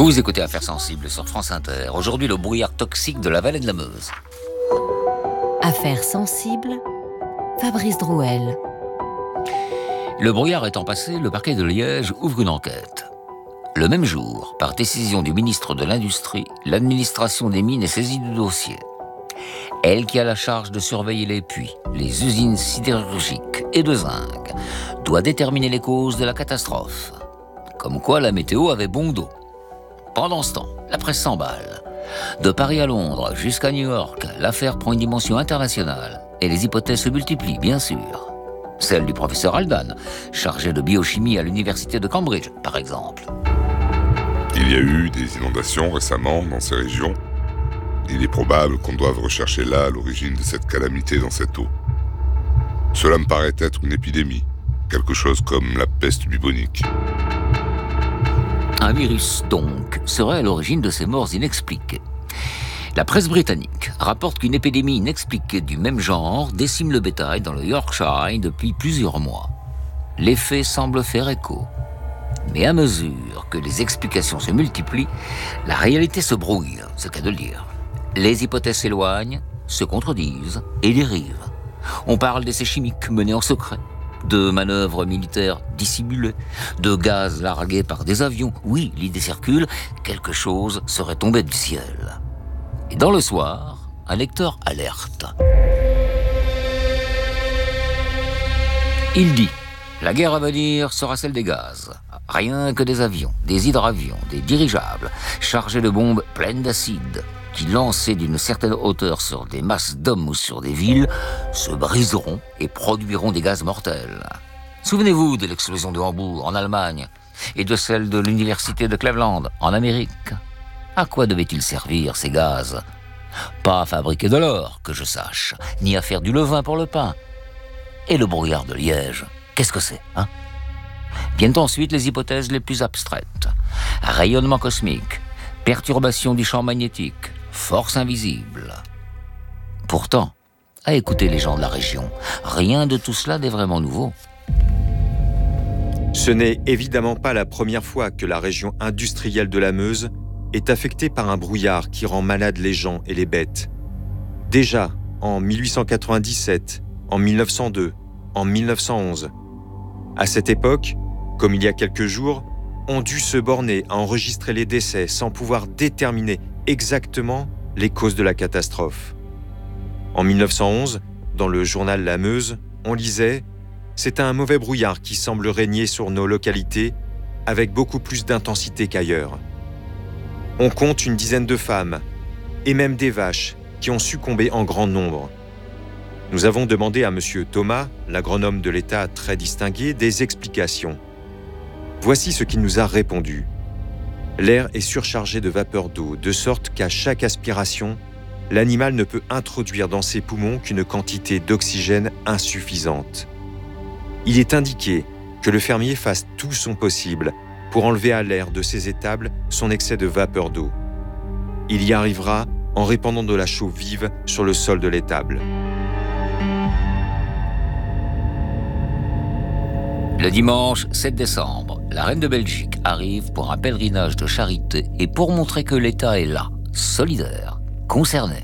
Vous écoutez Affaires sensibles sur France Inter. Aujourd'hui, le brouillard toxique de la vallée de la Meuse. Affaires sensibles, Fabrice Drouel. Le brouillard étant passé, le parquet de Liège ouvre une enquête. Le même jour, par décision du ministre de l'Industrie, l'administration des mines est saisie du dossier. Elle qui a la charge de surveiller les puits, les usines sidérurgiques et de zinc, doit déterminer les causes de la catastrophe. Comme quoi la météo avait bon dos. Pendant ce temps, la presse s'emballe. De Paris à Londres jusqu'à New York, l'affaire prend une dimension internationale et les hypothèses se multiplient, bien sûr. Celle du professeur Haldane, chargé de biochimie à l'université de Cambridge, par exemple. Il y a eu des inondations récemment dans ces régions. Il est probable qu'on doive rechercher là l'origine de cette calamité dans cette eau. Cela me paraît être une épidémie, quelque chose comme la peste bubonique. Un virus, donc, serait à l'origine de ces morts inexpliquées. La presse britannique rapporte qu'une épidémie inexpliquée du même genre décime le bétail dans le Yorkshire depuis plusieurs mois. Les faits semblent faire écho. Mais à mesure que les explications se multiplient, la réalité se brouille, c'est le cas de le dire. Les hypothèses s'éloignent, se contredisent et dérivent. On parle d'essais chimiques menés en secret, de manœuvres militaires dissimulées, de gaz largués par des avions. Oui, l'idée circule, quelque chose serait tombé du ciel. Et dans le soir, un lecteur alerte. Il dit « La guerre à venir sera celle des gaz. Rien que des avions, des hydravions, des dirigeables, chargés de bombes pleines d'acide, qui, lancés d'une certaine hauteur sur des masses d'hommes ou sur des villes, se briseront et produiront des gaz mortels. Souvenez-vous de l'explosion de Hambourg, en Allemagne, et de celle de l'université de Cleveland, en Amérique. À quoi devaient-ils servir, ces gaz ? Pas à fabriquer de l'or, que je sache, ni à faire du levain pour le pain. Et le brouillard de Liège, qu'est-ce que c'est, hein ? Viennent ensuite les hypothèses les plus abstraites. Rayonnement cosmique, perturbation du champ magnétique, force invisible. Pourtant, à écouter les gens de la région, rien de tout cela n'est vraiment nouveau. Ce n'est évidemment pas la première fois que la région industrielle de la Meuse est affectée par un brouillard qui rend malades les gens et les bêtes. Déjà, en 1897, en 1902, en 1911. À cette époque, comme il y a quelques jours, ont dû se borner à enregistrer les décès sans pouvoir déterminer exactement les causes de la catastrophe. En 1911, dans le journal La Meuse, on lisait « C'est un mauvais brouillard qui semble régner sur nos localités avec beaucoup plus d'intensité qu'ailleurs. On compte une dizaine de femmes et même des vaches qui ont succombé en grand nombre. Nous avons demandé à M. Thomas, l'agronome de l'État très distingué, des explications. Voici ce qu'il nous a répondu. L'air est surchargé de vapeur d'eau, de sorte qu'à chaque aspiration, l'animal ne peut introduire dans ses poumons qu'une quantité d'oxygène insuffisante. Il est indiqué que le fermier fasse tout son possible pour enlever à l'air de ses étables son excès de vapeur d'eau. Il y arrivera en répandant de la chaux vive sur le sol de l'étable. » Le dimanche 7 décembre, la reine de Belgique arrive pour un pèlerinage de charité et pour montrer que l'État est là, solidaire, concerné.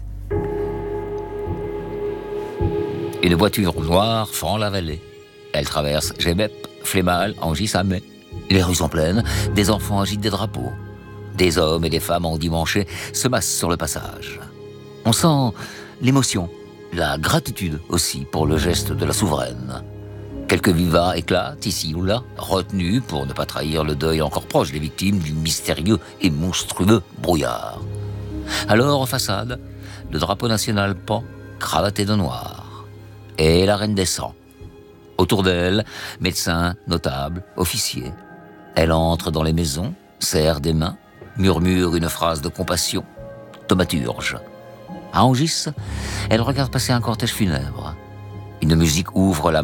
Une voiture noire fend la vallée. Elle traverse Gemep, Flémal, Angy-Samet. Les rues sont pleines, des enfants agitent des drapeaux. Des hommes et des femmes endimanchés se massent sur le passage. On sent l'émotion, la gratitude aussi pour le geste de la souveraine. Quelques vivats éclatent ici ou là, retenus pour ne pas trahir le deuil encore proche des victimes du mystérieux et monstrueux brouillard. Alors, en façade, le drapeau national pend, cravaté de noir. Et la reine descend. Autour d'elle, médecins, notables, officiers. Elle entre dans les maisons, serre des mains, murmure une phrase de compassion, thaumaturge. À Angis, elle regarde passer un cortège funèbre. Une musique ouvre la